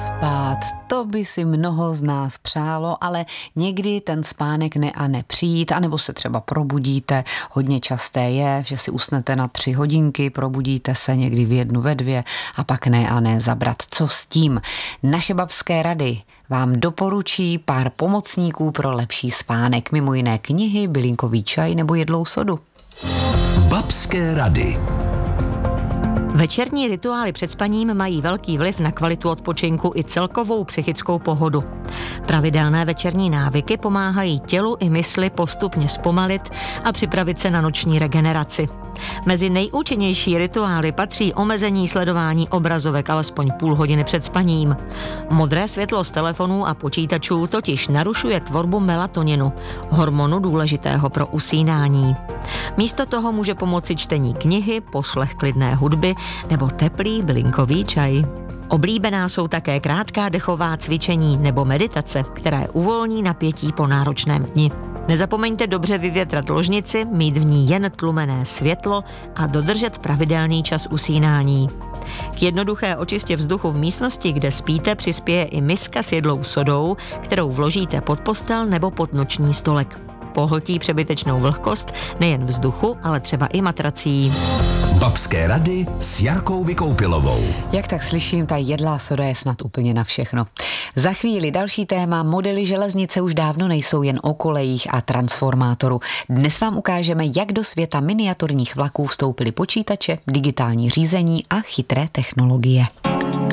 Spát, to by si mnoho z nás přálo, ale někdy ten spánek ne a nepřijít, anebo se třeba probudíte. Hodně časté je, že si usnete na 3 hodinky, probudíte se někdy v 1, ve 2 a pak ne a ne zabrat. Co s tím? Naše babské rady vám doporučí pár pomocníků pro lepší spánek, mimo jiné knihy, bylinkový čaj nebo jedlou sodu. Babské rady. Večerní rituály před spaním mají velký vliv na kvalitu odpočinku i celkovou psychickou pohodu. Pravidelné večerní návyky pomáhají tělu i mysli postupně zpomalit a připravit se na noční regeneraci. Mezi nejúčinnější rituály patří omezení sledování obrazovek alespoň půl hodiny před spaním. Modré světlo z telefonů a počítačů totiž narušuje tvorbu melatoninu, hormonu důležitého pro usínání. Místo toho může pomoci čtení knihy, poslech klidné hudby nebo teplý bylinkový čaj. Oblíbená jsou také krátká dechová cvičení nebo meditace, které uvolní napětí po náročném dni. Nezapomeňte dobře vyvětrat ložnici, mít v ní jen tlumené světlo a dodržet pravidelný čas usínání. K jednoduché očistě vzduchu v místnosti, kde spíte, přispěje i miska s jedlou sodou, kterou vložíte pod postel nebo pod noční stolek. Pohltí přebytečnou vlhkost nejen vzduchu, ale třeba i matrací. Babské rady s Jarkou Vykoupilovou. Jak tak slyším, ta jedlá soda je snad úplně na všechno. Za chvíli další téma. Modely železnice už dávno nejsou jen o kolejích a transformátoru. Dnes vám ukážeme, jak do světa miniaturních vlaků vstoupily počítače, digitální řízení a chytré technologie.